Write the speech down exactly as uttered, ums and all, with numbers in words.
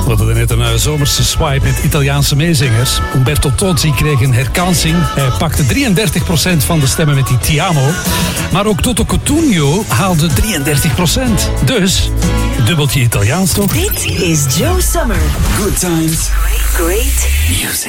We hadden net een uh, zomerse swipe met Italiaanse meezingers. Umberto Tozzi kreeg een herkansing. Hij pakte drieëndertig procent van de stemmen met die Ti Amo. Maar ook Toto Cutugno haalde drieëndertig procent. Dus, dubbeltje Italiaans toch? Dit is Joe Summer. Good times. Great music.